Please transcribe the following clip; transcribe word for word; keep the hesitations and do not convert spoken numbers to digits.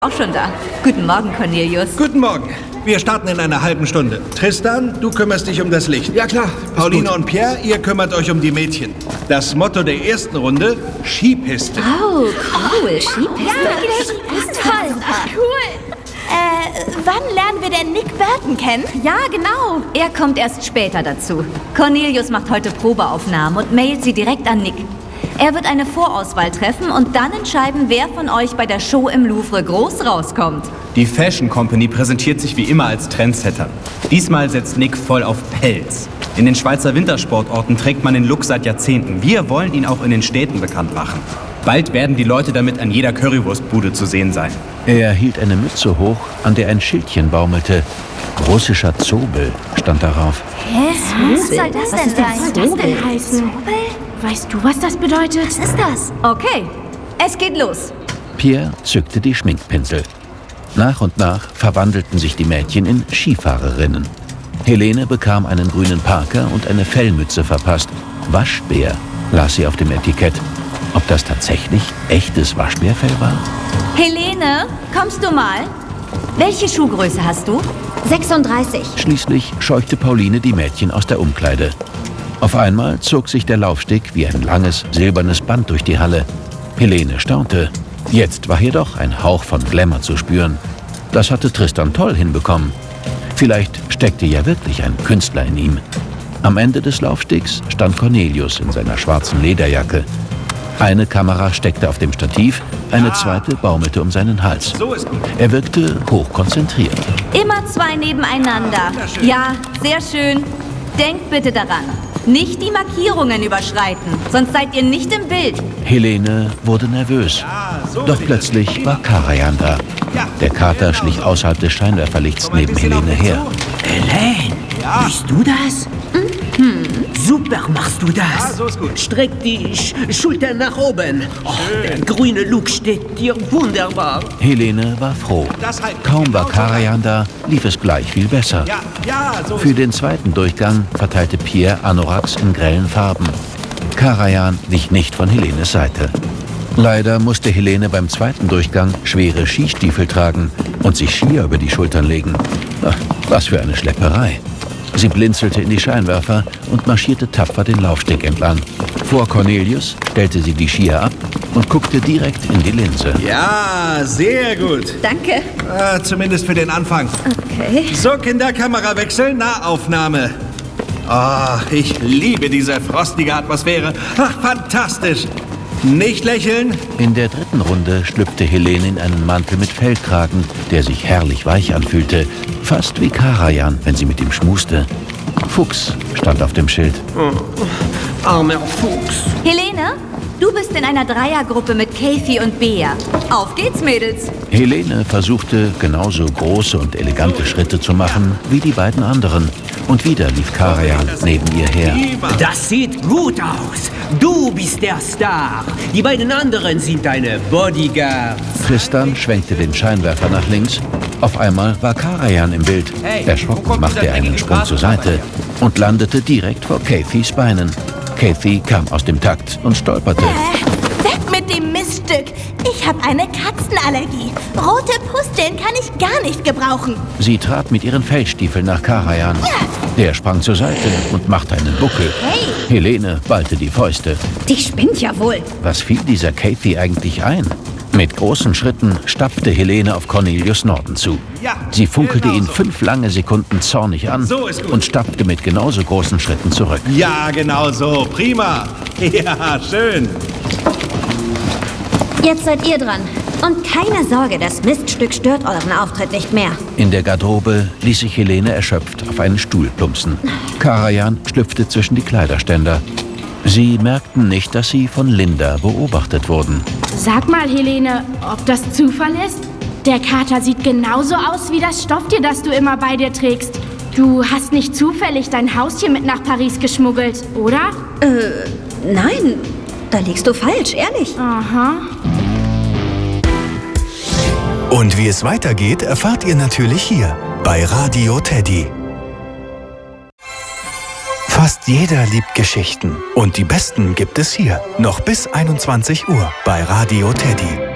Auch schon da. Guten Morgen, Cornelius. Guten Morgen. Wir starten in einer halben Stunde. Tristan, du kümmerst dich um das Licht. Ja, klar. Paulina und Pierre, ihr kümmert euch um die Mädchen. Das Motto der ersten Runde, Skipiste. Oh, cool. Skipiste. Ja, Skipiste. Toll. Cool. Äh, wann lernen wir denn Nick Burton kennen? Ja, genau. Er kommt erst später dazu. Cornelius macht heute Probeaufnahmen und mailt sie direkt an Nick. Er wird eine Vorauswahl treffen und dann entscheiden, wer von euch bei der Show im Louvre groß rauskommt. Die Fashion Company präsentiert sich wie immer als Trendsetter. Diesmal setzt Nick voll auf Pelz. In den Schweizer Wintersportorten trägt man den Look seit Jahrzehnten. Wir wollen ihn auch in den Städten bekannt machen. Bald werden die Leute damit an jeder Currywurstbude zu sehen sein. Er hielt eine Mütze hoch, an der ein Schildchen baumelte. Russischer Zobel stand darauf. Hä? Was soll das denn sein? Was soll das denn heißen? Weißt du, was das bedeutet? Was ist das? Okay, es geht los. Pierre zückte die Schminkpinsel. Nach und nach verwandelten sich die Mädchen in Skifahrerinnen. Helene bekam einen grünen Parker und eine Fellmütze verpasst. Waschbär, las sie auf dem Etikett. Ob das tatsächlich echtes Waschbärfell war? Helene, kommst du mal? Welche Schuhgröße hast du? sechsunddreißig. Schließlich scheuchte Pauline die Mädchen aus der Umkleide. Auf einmal zog sich der Laufsteg wie ein langes, silbernes Band durch die Halle. Helene staunte. Jetzt war hier doch ein Hauch von Glamour zu spüren. Das hatte Tristan toll hinbekommen. Vielleicht steckte ja wirklich ein Künstler in ihm. Am Ende des Laufstegs stand Cornelius in seiner schwarzen Lederjacke. Eine Kamera steckte auf dem Stativ, eine zweite baumelte um seinen Hals. So ist gut. Er wirkte hochkonzentriert. Immer zwei nebeneinander. Ja, sehr schön. Denkt bitte daran. Nicht die Markierungen überschreiten, sonst seid ihr nicht im Bild. Helene wurde nervös. Ja, so Doch sieht plötzlich das. war Karajan da. Ja, Der Kater genau schlich so. außerhalb des Scheinwerferlichts Komm ein neben bisschen auf Helene mich her. zu. Helene, Ja. bist du das? Mhm. Super machst du das. Ja, so ist gut. Streck die Sch Schultern nach oben. Oh, der grüne Look steht dir wunderbar. Helene war froh. Das halt Kaum war genauso Karajan da, lief es gleich viel besser. Ja, ja, so Für ist den zweiten Durchgang verteilte Pierre Anoraks in grellen Farben. Karajan wich nicht von Helenes Seite. Leider musste Helene beim zweiten Durchgang schwere Skistiefel tragen und sich Skier über die Schultern legen. Ach, was für eine Schlepperei. Sie blinzelte in die Scheinwerfer und marschierte tapfer den Laufsteg entlang. Vor Cornelius stellte sie die Skier ab und guckte direkt in die Linse. Ja, sehr gut. Danke. Äh, zumindest für den Anfang. Okay. So, Kinder, Kamera wechseln, Nahaufnahme. Ach, ich liebe diese frostige Atmosphäre. Ach, fantastisch. Nicht lächeln. In der dritten Runde schlüpfte Helene in einen Mantel mit Fellkragen, der sich herrlich weich anfühlte. Fast wie Karajan, wenn sie mit ihm schmuste. Fuchs stand auf dem Schild. Armer Fuchs. Helene, du bist in einer Dreiergruppe mit Kathy und Bea. Auf geht's, Mädels. Helene versuchte, genauso große und elegante Schritte zu machen wie die beiden anderen. Und wieder lief Karajan neben ihr her. Das sieht gut aus. Du bist der Star. Die beiden anderen sind deine Bodyguards. Tristan schwenkte den Scheinwerfer nach links. Auf einmal war Karajan im Bild. Hey, wo Erschrocken kommt machte dieser er einen Ding in Sprung die zur Seite und landete direkt vor Kathys Beinen. Kathy kam aus dem Takt und stolperte. Äh, weg mit dem Miststück. Ich habe eine Katzenallergie. Rote Pusteln kann ich gar nicht gebrauchen. Sie trat mit ihren Fellstiefeln nach Karajan. Der sprang zur Seite und machte einen Buckel. Hey. Helene ballte die Fäuste. Die spinnt ja wohl. Was fiel dieser Kathy eigentlich ein? Mit großen Schritten stapfte Helene auf Cornelius Norton zu. Ja, Sie funkelte genau ihn so. fünf lange Sekunden zornig an So ist gut. und stapfte mit genauso großen Schritten zurück. Ja, genau so. Prima. Ja, schön. Jetzt seid ihr dran. Und keine Sorge, das Miststück stört euren Auftritt nicht mehr. In der Garderobe ließ sich Helene erschöpft auf einen Stuhl plumpsen. Karajan schlüpfte zwischen die Kleiderständer. Sie merkten nicht, dass sie von Linda beobachtet wurden. Sag mal, Helene, ob das Zufall ist? Der Kater sieht genauso aus wie das Stofftier, das du immer bei dir trägst. Du hast nicht zufällig dein Haustier mit nach Paris geschmuggelt, oder? Äh, nein. Da liegst du falsch, ehrlich. Aha. Und wie es weitergeht, erfahrt ihr natürlich hier bei Radio Teddy. Fast jeder liebt Geschichten und die besten gibt es hier. Noch bis einundzwanzig Uhr bei Radio Teddy.